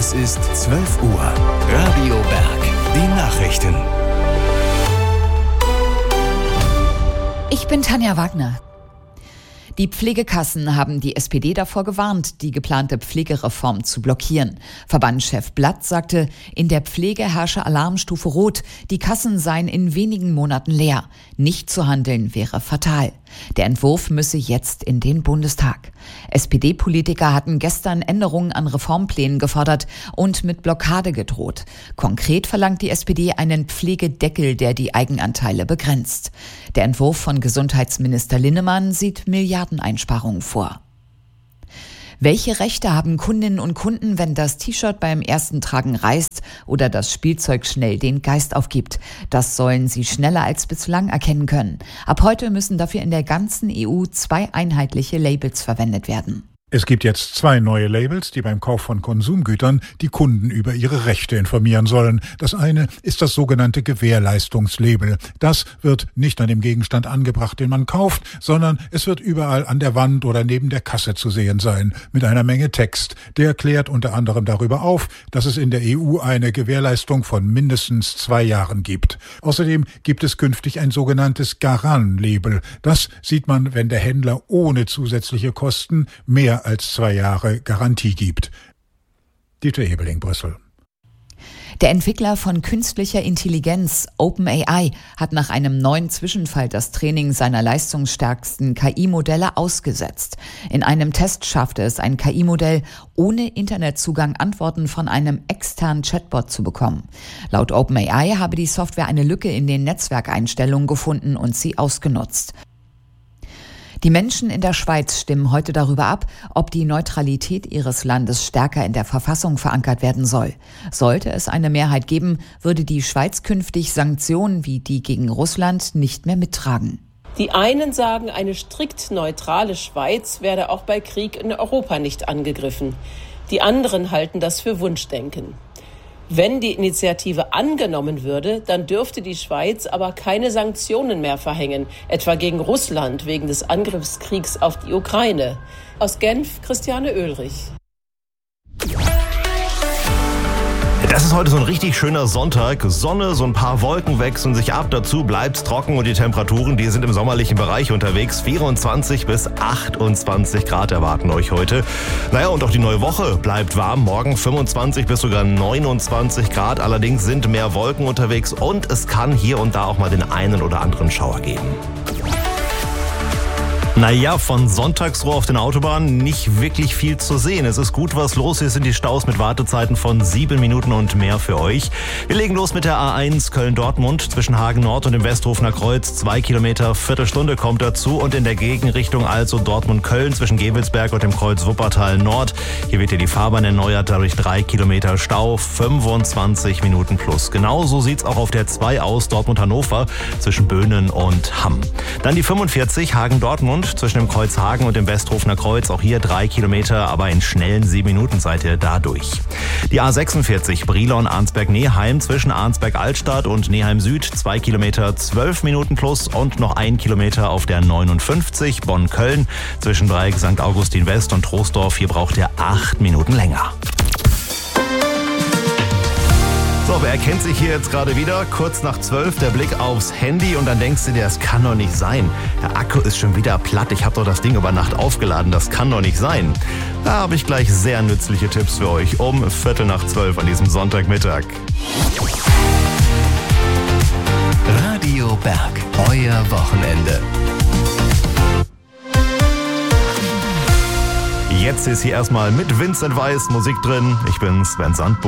Es ist 12 Uhr. Radio Berg. Die Nachrichten. Ich bin Tanja Wagner. Die Pflegekassen haben die SPD davor gewarnt, die geplante Pflegereform zu blockieren. Verbandschef Blatt sagte, in der Pflege herrsche Alarmstufe Rot. Die Kassen seien in wenigen Monaten leer. Nicht zu handeln wäre fatal. Der Entwurf müsse jetzt in den Bundestag. SPD-Politiker hatten gestern Änderungen an Reformplänen gefordert und mit Blockade gedroht. Konkret verlangt die SPD einen Pflegedeckel, der die Eigenanteile begrenzt. Der Entwurf von Gesundheitsminister Linnemann sieht Milliardeneinsparungen vor. Welche Rechte haben Kundinnen und Kunden, wenn das T-Shirt beim ersten Tragen reißt oder das Spielzeug schnell den Geist aufgibt? Das sollen sie schneller als bislang erkennen können. Ab heute müssen dafür in der ganzen EU 2 einheitliche Labels verwendet werden. Es gibt jetzt 2 neue Labels, die beim Kauf von Konsumgütern die Kunden über ihre Rechte informieren sollen. Das eine ist das sogenannte Gewährleistungslabel. Das wird nicht an dem Gegenstand angebracht, den man kauft, sondern es wird überall an der Wand oder neben der Kasse zu sehen sein, mit einer Menge Text. Der klärt unter anderem darüber auf, dass es in der EU eine Gewährleistung von mindestens 2 Jahren gibt. Außerdem gibt es künftig ein sogenanntes Garant-Label. Das sieht man, wenn der Händler ohne zusätzliche Kosten mehr als 2 Jahre Garantie gibt. Dieter Ebeling, Brüssel. Der Entwickler von künstlicher Intelligenz, OpenAI, hat nach einem neuen Zwischenfall das Training seiner leistungsstärksten KI-Modelle ausgesetzt. In einem Test schaffte es ein KI-Modell, ohne Internetzugang Antworten von einem externen Chatbot zu bekommen. Laut OpenAI habe die Software eine Lücke in den Netzwerkeinstellungen gefunden und sie ausgenutzt. Die Menschen in der Schweiz stimmen heute darüber ab, ob die Neutralität ihres Landes stärker in der Verfassung verankert werden soll. Sollte es eine Mehrheit geben, würde die Schweiz künftig Sanktionen wie die gegen Russland nicht mehr mittragen. Die einen sagen, eine strikt neutrale Schweiz werde auch bei Krieg in Europa nicht angegriffen. Die anderen halten das für Wunschdenken. Wenn die Initiative angenommen würde, dann dürfte die Schweiz aber keine Sanktionen mehr verhängen, etwa gegen Russland wegen des Angriffskriegs auf die Ukraine. Aus Genf, Christiane Oehlrich. Das ist heute so ein richtig schöner Sonntag. Sonne, so ein paar Wolken wechseln sich ab. Dazu bleibt's trocken und die Temperaturen, die sind im sommerlichen Bereich unterwegs. 24 bis 28 Grad erwarten euch heute. Naja, und auch die neue Woche bleibt warm. Morgen 25 bis sogar 29 Grad. Allerdings sind mehr Wolken unterwegs und es kann hier und da auch mal den einen oder anderen Schauer geben. Naja, von Sonntagsruhe auf den Autobahnen nicht wirklich viel zu sehen. Es ist gut was los. Hier sind die Staus mit Wartezeiten von 7 Minuten und mehr für euch. Wir legen los mit der A1 Köln-Dortmund zwischen Hagen Nord und dem Westhofener Kreuz. 2 Kilometer, Viertelstunde kommt dazu. Und in der Gegenrichtung also Dortmund-Köln zwischen Gevelsberg und dem Kreuz Wuppertal Nord. Hier wird ja die Fahrbahn erneuert, dadurch 3 Kilometer Stau, 25 Minuten plus. Genauso sieht's auch auf der 2 aus, Dortmund-Hannover zwischen Böhnen und Hamm. Dann die 45 Hagen-Dortmund zwischen dem Kreuz Hagen und dem Westhofener Kreuz. Auch hier 3 Kilometer, aber in schnellen 7 Minuten seid ihr da durch. Die A46 Brilon-Arnsberg-Neheim zwischen Arnsberg-Altstadt und Neheim-Süd. 2 Kilometer, 12 Minuten plus und noch 1 Kilometer auf der 59 Bonn-Köln zwischen Dreieck St. Augustin-West und Troisdorf. Hier braucht ihr 8 Minuten länger. So, wer erkennt sich hier jetzt gerade wieder? Kurz nach 12 der Blick aufs Handy und dann denkst du dir, das kann doch nicht sein. Der Akku ist schon wieder platt, ich habe doch das Ding über Nacht aufgeladen, das kann doch nicht sein. Da habe ich gleich sehr nützliche Tipps für euch um 11:45 an diesem Sonntagmittag. Radio Berg, euer Wochenende. Jetzt ist hier erstmal mit Vincent Weiss Musik drin. Ich bin Sven Sandbo.